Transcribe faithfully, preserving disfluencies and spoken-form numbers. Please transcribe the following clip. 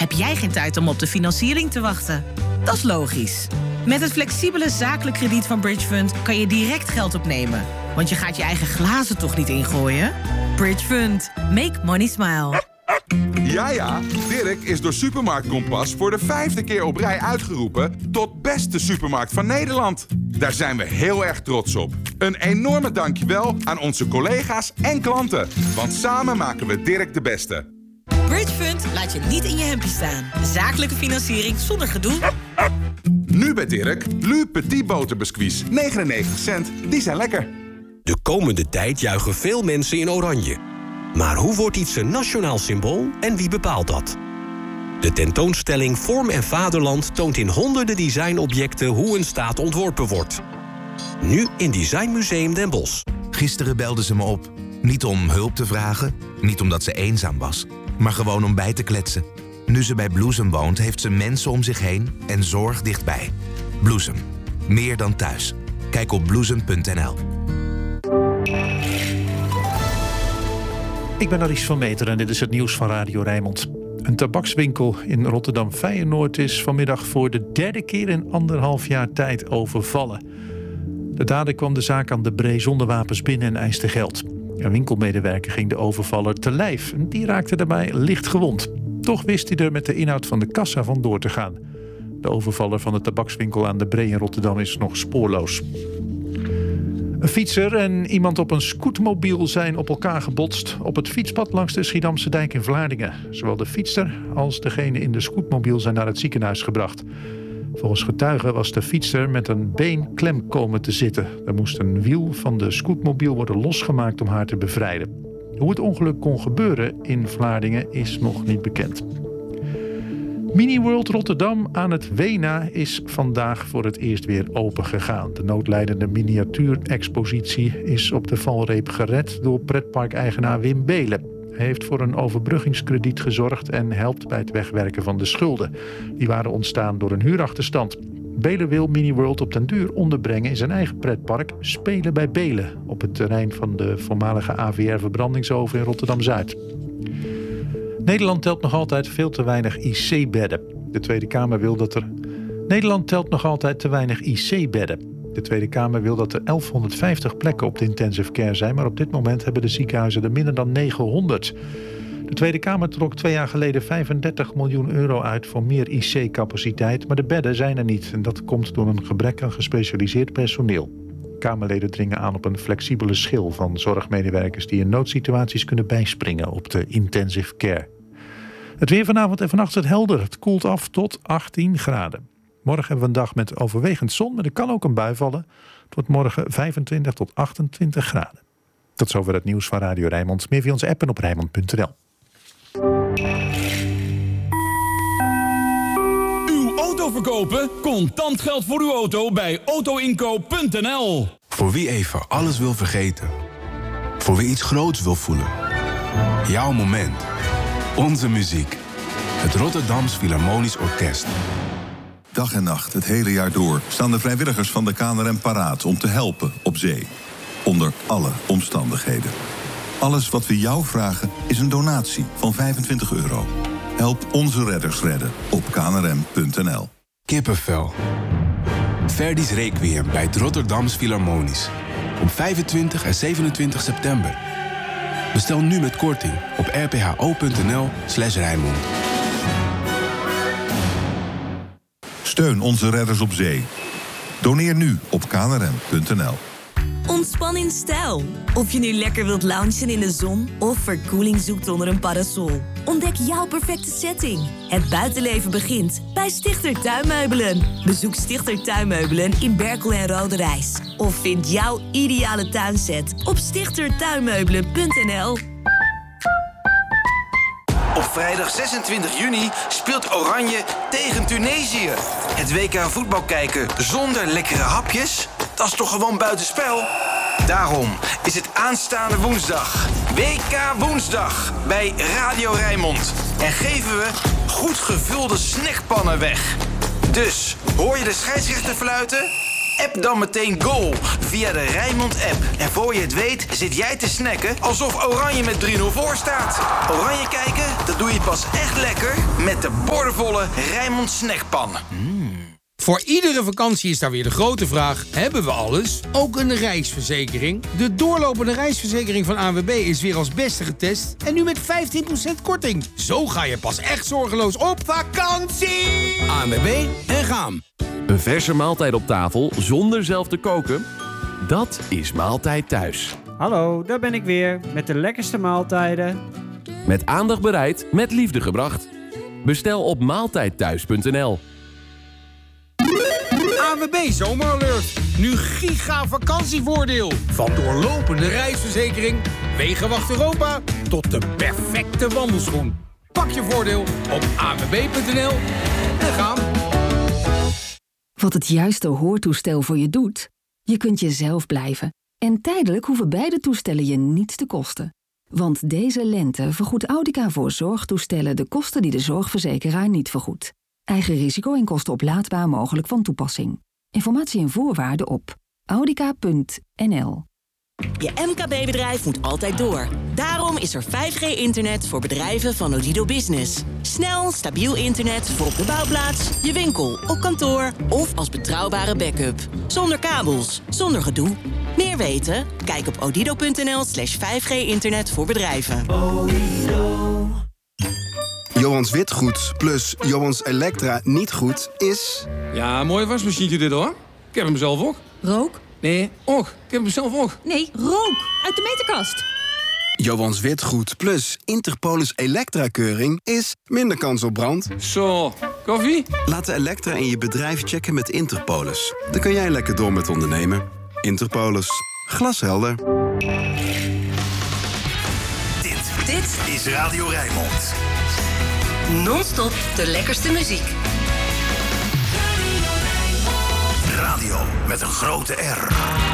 heb jij geen tijd om op de financiering te wachten. Dat is logisch. Met het flexibele zakelijk krediet van Bridgefund kan je direct geld opnemen. Want je gaat je eigen glazen toch niet ingooien? Bridgefund. Make money smile. Ja, ja, Dirk is door Supermarkt Kompas voor de vijfde keer op rij uitgeroepen tot beste supermarkt van Nederland. Daar zijn we heel erg trots op. Een enorme dankjewel aan onze collega's en klanten. Want samen maken we Dirk de beste. Bridgefund laat je niet in je hemdje staan. Zakelijke financiering zonder gedoe. Nu bij Dirk, Lu Petit Boterbiscuits, negenennegentig cent. Die zijn lekker. De komende tijd juichen veel mensen in oranje. Maar hoe wordt iets een nationaal symbool en wie bepaalt dat? De tentoonstelling Vorm en Vaderland toont in honderden designobjecten hoe een staat ontworpen wordt. Nu in Designmuseum Den Bosch. Gisteren belde ze me op. Niet om hulp te vragen, niet omdat ze eenzaam was, maar gewoon om bij te kletsen. Nu ze bij Bloesem woont, heeft ze mensen om zich heen en zorg dichtbij. Bloesem. Meer dan thuis. Kijk op bloesem punt n l. Ik ben Aries van Meter en dit is het nieuws van Radio Rijnmond. Een tabakswinkel in Rotterdam-Feyenoord is vanmiddag voor de derde keer in anderhalf jaar tijd overvallen. De dader kwam de zaak aan de Bree zonder wapens binnen en eiste geld. Een winkelmedewerker ging de overvaller te lijf. Die raakte daarbij licht gewond. Toch wist hij er met de inhoud van de kassa vandoor te gaan. De overvaller van de tabakswinkel aan de Bree in Rotterdam is nog spoorloos. Een fietser en iemand op een scootmobiel zijn op elkaar gebotst op het fietspad langs de Schiedamse dijk in Vlaardingen. Zowel de fietser als degene in de scootmobiel zijn naar het ziekenhuis gebracht. Volgens getuigen was de fietser met een been klem komen te zitten. Er moest een wiel van de scootmobiel worden losgemaakt om haar te bevrijden. Hoe het ongeluk kon gebeuren in Vlaardingen is nog niet bekend. Miniworld Rotterdam aan het Wena is vandaag voor het eerst weer open gegaan. De noodlijdende miniatuurexpositie is op de valreep gered door pretparkeigenaar Wim Belen. Hij heeft voor een overbruggingskrediet gezorgd en helpt bij het wegwerken van de schulden. Die waren ontstaan door een huurachterstand. Belen wil Miniworld op den duur onderbrengen in zijn eigen pretpark Spelen bij Belen, op het terrein van de voormalige A V R-verbrandingsoven in Rotterdam-Zuid. Nederland telt nog altijd veel te weinig I C-bedden. De Tweede Kamer wil dat er... Nederland telt nog altijd te weinig I C-bedden. De Tweede Kamer wil dat er elfhonderdvijftig plekken op de intensive care zijn, maar op dit moment hebben de ziekenhuizen er minder dan negenhonderd. De Tweede Kamer trok twee jaar geleden vijfendertig miljoen euro uit voor meer I C-capaciteit, maar de bedden zijn er niet. En dat komt door een gebrek aan gespecialiseerd personeel. Kamerleden dringen aan op een flexibele schil van zorgmedewerkers die in noodsituaties kunnen bijspringen op de intensive care. Het weer vanavond en vannacht is helder. Het koelt af tot achttien graden. Morgen hebben we een dag met overwegend zon, maar er kan ook een bui vallen. Het wordt morgen vijfentwintig tot achtentwintig graden. Tot zover het nieuws van Radio Rijnmond. Meer via onze app en op rijnmond punt n l. Uw auto verkopen? Contant geld voor uw auto bij auto inkoop punt n l. Voor wie even alles wil vergeten. Voor wie iets groots wil voelen. Jouw moment. Onze muziek. Het Rotterdams Philharmonisch Orkest. Dag en nacht, het hele jaar door, staan de vrijwilligers van de K N R M paraat om te helpen op zee. Onder alle omstandigheden. Alles wat we jou vragen is een donatie van vijfentwintig euro. Help onze redders redden op k n r m punt n l. Kippenvel. Verdi's Requiem bij het Rotterdams Philharmonisch. Op vijfentwintig en zevenentwintig september. Bestel nu met korting op r p h o punt n l slash Rijnmond. Steun onze redders op zee. Doneer nu op k n r m punt n l. Ontspan in stijl. Of je nu lekker wilt loungen in de zon of verkoeling zoekt onder een parasol. Ontdek jouw perfecte setting. Het buitenleven begint bij Stichter Tuinmeubelen. Bezoek Stichter Tuinmeubelen in Berkel en Roderijs. Of vind jouw ideale tuinset op stichter tuinmeubelen punt n l. Op vrijdag zesentwintig juni speelt Oranje tegen Tunesië. Het W K voetbal kijken zonder lekkere hapjes? Dat is toch gewoon buitenspel? Daarom is het aanstaande woensdag W K Woensdag bij Radio Rijnmond. En geven we goed gevulde snackpannen weg. Dus hoor je de scheidsrechter fluiten? App dan meteen goal via de Rijnmond-app. En voor je het weet zit jij te snacken alsof Oranje met drie nul voor staat. Oranje kijken, dat doe je pas echt lekker met de boordevolle Rijnmond snackpan. Mm. Voor iedere vakantie is daar weer de grote vraag: hebben we alles? Ook een reisverzekering? De doorlopende reisverzekering van A N W B is weer als beste getest en nu met vijftien procent korting. Zo ga je pas echt zorgeloos op vakantie! A N W B en gaan. Een verse maaltijd op tafel zonder zelf te koken? Dat is Maaltijd Thuis. Hallo, daar ben ik weer met de lekkerste maaltijden. Met aandacht bereid, met liefde gebracht. Bestel op maaltijdthuis punt n l. A N W B Zomeralert. Nu giga vakantievoordeel. Van doorlopende reisverzekering, Wegenwacht Europa tot de perfecte wandelschoen. Pak je voordeel op a n w b punt n l en gaan. Wat het juiste hoortoestel voor je doet? Je kunt jezelf blijven. En tijdelijk hoeven beide toestellen je niets te kosten. Want deze lente vergoedt Audica voor zorgtoestellen de kosten die de zorgverzekeraar niet vergoedt. Eigen risico en kosten oplaadbaar mogelijk van toepassing. Informatie en voorwaarden op audica punt n l. Je M K B-bedrijf moet altijd door. Daarom is er vijf G internet voor bedrijven van Odido Business. Snel, stabiel internet voor op de bouwplaats, je winkel, op kantoor of als betrouwbare backup. Zonder kabels, zonder gedoe. Meer weten? Kijk op odido punt n l slash vijf G internet voor bedrijven. Johans Witgoed plus Johans Elektra niet goed is... Ja, mooi wasmachientje dit hoor. Ik heb hem zelf ook. Rook? Nee, och. Ik heb hem zelf ook. Nee, rook. Uit de meterkast. Johans Witgoed plus Interpolis Elektra-keuring is minder kans op brand. Zo, koffie? Laat de Elektra in je bedrijf checken met Interpolis. Dan kun jij lekker door met ondernemen. Interpolis. Glashelder. Dit, dit is Radio Rijnmond. Non-stop de lekkerste muziek. Radio met een grote R.